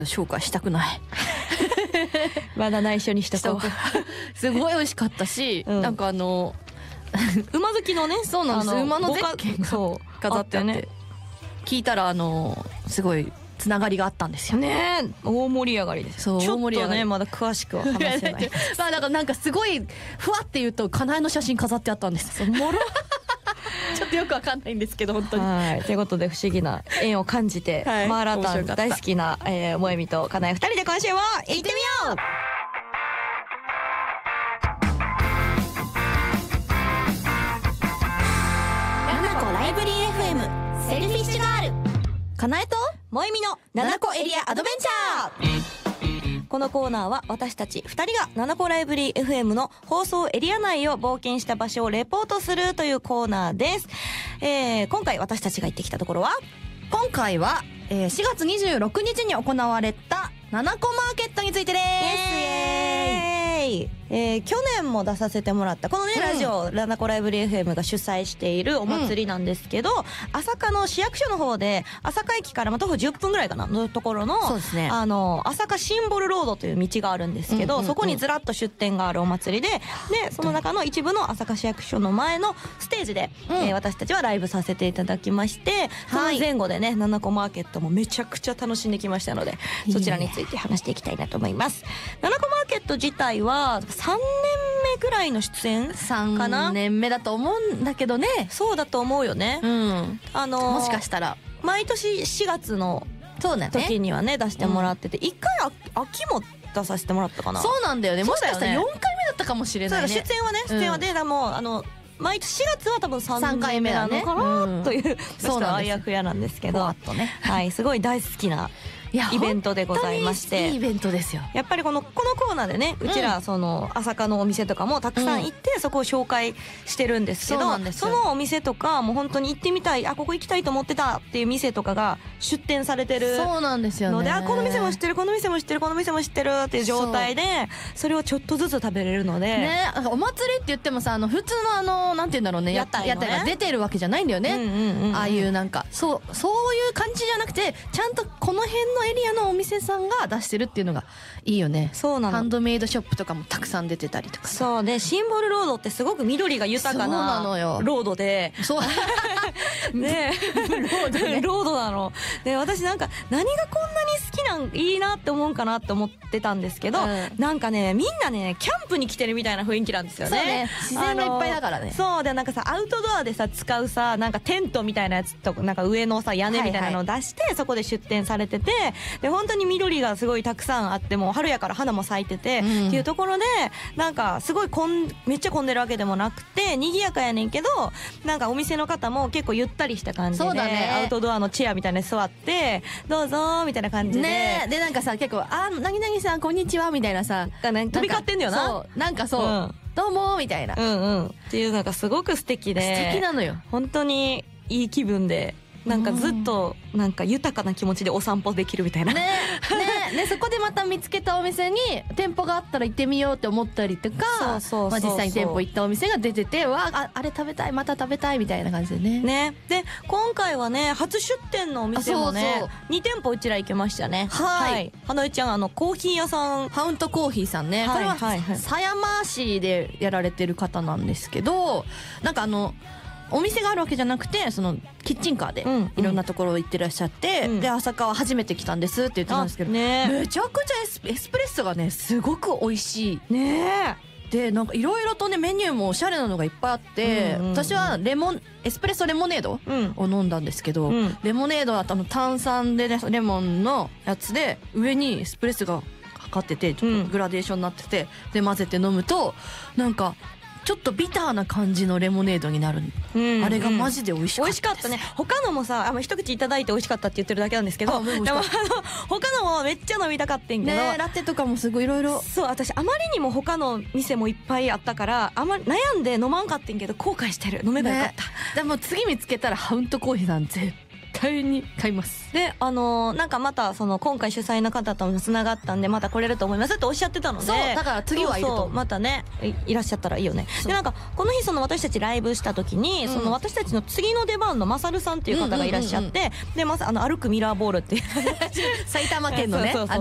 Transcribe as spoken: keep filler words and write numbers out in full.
紹介したくないまだ内緒にしとこうすごい美味しかったし、うん、なんかあの馬好きのね、 そうなんです、馬のゼッケンが飾ってあって、ね、聞いたらあのすごいつながりがあったんですよね。大盛り上がりです。そう、ちょっとねまだ詳しくは話せないまあだからなんかすごいふわって言うとかなえの写真飾ってあったんです。もろちょっとよくわかんないんですけど本当に。 はいということで不思議な縁を感じて、はい、マーラータン大好きな、えー、もえみとかなえふたりで今週も行ってみよう。 ライブリー エフエム セルフィッシュガールかなえともえみのななこエリアアドベンチャー。このコーナーは私たちふたりがななこライブリー エフエム の放送エリア内を冒険した場所をレポートするというコーナーです。えー、今回私たちが行ってきたところは今回は、えー、しがつにじゅうろくにちに行われたななこマーケットについてです。イエーイ、えー、去年も出させてもらったこのね、うん、ラジオななこライブリー エフエム が主催しているお祭りなんですけど、うん、朝霞の市役所の方で朝霞駅からまあ徒歩じゅっぷんぐらいかなのところの、 そうですね、 あの朝霞シンボルロードという道があるんですけど、うんうんうん、そこにずらっと出店があるお祭りで、でその中の一部の朝霞市役所の前のステージで、うんえー、私たちはライブさせていただきまして、その前後でねななこマーケットもめちゃくちゃ楽しんできましたので、そちらについて話していきたいなと思います。ななこマーケット自体はさんねんめぐらいの出演かな。 さんねんめだと思うんだけどね。 そうだと思うよね、 うん、あのー、もしかしたら毎年しがつの時にはね出してもらってて、いっかい秋も出させてもらったかな。 そうなんだよね。もしかしたらよんかいめだったかもしれないね。 そうだ、出演はね出演はで、うん、でもあの毎年しがつは多分さんかいめなのかな、ね、という、うん、そうあやふやなんですけど、 ね、 はいすごい大好きなイベントでございまして、 いいイベントですよ。 やっぱりこのこのコーナーでね、うちらその朝霞のお店とかもたくさん行って、うん、そこを紹介してるんですけど、 そうなんです。そのお店とかもう本当に行ってみたい、あここ行きたいと思ってたっていう店とかが出店されてるので、 そうなんですよね。 あこの店も知ってるこの店も知ってるこの店も知ってるっていう状態で そ, それをちょっとずつ食べれるのでね。なんかお祭りって言ってもさ、あの普通のあのなんて言うんだろうね、 屋台のね屋台が出てるわけじゃないんだよね、うんうんうんうん、ああいうなんかそうそういう感じじゃなくて、ちゃんとこの辺のエリアのお店さんが出してるっていうのがいいよね。 そうなの。 ハンドメイドショップとかもたくさん出てたりとか。 そうで、シンボルロードってすごく緑が豊かなロードで、 そうねロードねロードなので、私なんか何がこんなに好きなんいいなって思うかなって思ってたんですけど、うん、なんかねみんなねキャンプに来てるみたいな雰囲気なんですよね。 そうね、自然がいっぱいだからね。 そうで、なんかさアウトドアでさ使うさなんかテントみたいなやつとなんか上のさ屋根みたいなのを出して、はいはい、そこで出店されてて、で本当に緑がすごいたくさんあって、もう春やから花も咲いてて、うん、っていうところでなんかすごいこんめっちゃ混んでるわけでもなくて賑やかやねんけど、なんかお店の方も結構ゆったりした感じで、ね、アウトドアのチェアみたいなの座ってどうぞみたいな感じでね。でなんかさ結構あなぎなぎさんこんにちはみたいなさ、 ね、飛び交ってんだよな。 そうなんかそう、うん、どうもみたいな、 うんうんっていうのがすごく素敵で、 素敵なのよ。 本当にいい気分で、なんかずっとなんか豊かな気持ちでお散歩できるみたいなねねね。そこでまた見つけたお店に店舗があったら行ってみようって思ったりとか、そうそうそうそう、まあ、実際に店舗行ったお店が出てて、わああれ食べたいまた食べたいみたいな感じでね。 ねで今回はね初出店のお店もねそうそうに店舗うちら行けましたね。 はい、はい、 花江ちゃんあのコーヒー屋さんハウントコーヒーさんね、はい、これは、はいはい、狭山市でやられてる方なんですけど、なんかあのお店があるわけじゃなくて、そのキッチンカーでいろんなところ行ってらっしゃって、うんうん、で朝霞は初めて来たんですって言ってたんですけど、ね、めちゃくちゃエス、エスプレッソがねすごく美味しいね。 でなんかいろいろとねメニューもおしゃれなのがいっぱいあって、うんうんうん、私はレモンエスプレッソレモネードを飲んだんですけど、うん、レモネードはあの炭酸で、ね、レモンのやつで上にエスプレッソがかかっててちょっとグラデーションになってて、で混ぜて飲むとなんかちょっとビターな感じのレモネードになる、うん、あれがマジで美味しかったです。 美味しかったね。他のもさあ一口いただいて美味しかったって言ってるだけなんですけど、でもあの他のもめっちゃ飲みたかったんけど、 ね、ラテとかもすごいいろいろ。 そう私あまりにも他の店もいっぱいあったからあまり悩んで飲まんかったんけど後悔してる。飲めばよかった、ね、 でも次見つけたらハウントコーヒーさん絶対に買います。 であのー、なんかまたその今回主催の方ともつながったんでまた来れると思いますっておっしゃってたので、 そうだから次はいると思う。 そうそうまたね い, いらっしゃったらいいよね。でなんかこの日その私たちライブした時に、うん、その私たちの次の出番のマサルさんっていう方がいらっしゃって、うんうんうんうん、でまさあの歩くミラーボールっていう埼玉県のねそうそうそう